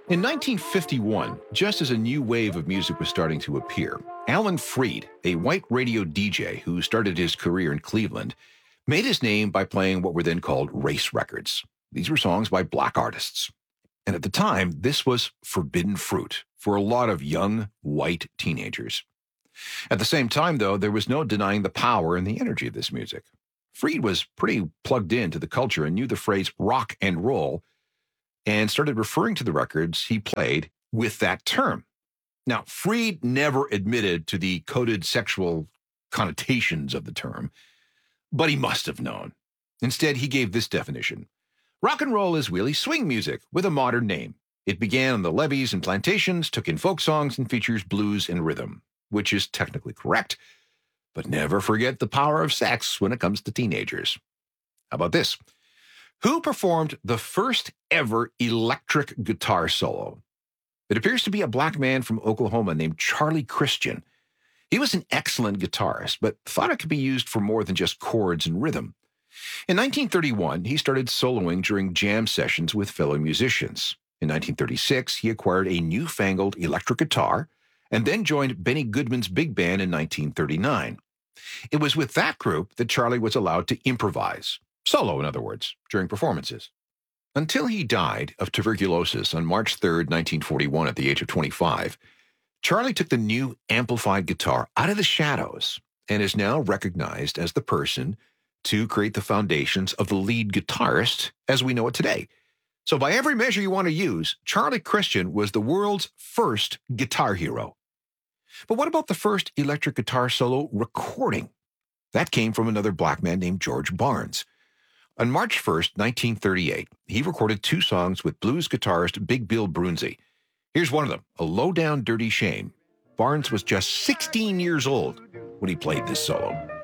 In 1951, just as a new wave of music was starting to appear, Alan Freed, a white radio DJ who started his career in Cleveland, made his name by playing what were then called race records. These were songs by black artists. And at the time, this was forbidden fruit for a lot of young, white teenagers. At the same time, though, there was no denying the power and the energy of this music. Freed was pretty plugged into the culture and knew the phrase rock and roll and started referring to the records he played with that term. Now, Freed never admitted to the coded sexual connotations of the term, but he must have known. Instead, he gave this definition. Rock and roll is really swing music with a modern name. It began on the levees and plantations, took in folk songs, and features blues and rhythm, which is technically correct, but never forget the power of sex when it comes to teenagers. How about this? Who performed the first ever electric guitar solo? It appears to be a black man from Oklahoma named Charlie Christian. He was an excellent guitarist, but thought it could be used for more than just chords and rhythm. In 1931, he started soloing during jam sessions with fellow musicians. In 1936, he acquired a newfangled electric guitar and then joined Benny Goodman's big band in 1939. It was with that group that Charlie was allowed to improvise. Solo, in other words, during performances. Until he died of tuberculosis on March 3, 1941, at the age of 25, Charlie took the new amplified guitar out of the shadows and is now recognized as the person to create the foundations of the lead guitarist as we know it today. So by every measure you want to use, Charlie Christian was the world's first guitar hero. But what about the first electric guitar solo recording? That came from another black man named George Barnes. On March 1st, 1938, he recorded two songs with blues guitarist Big Bill Broonzy. Here's one of them, A Low Down Dirty Shame. Barnes was just 16 years old when he played this solo.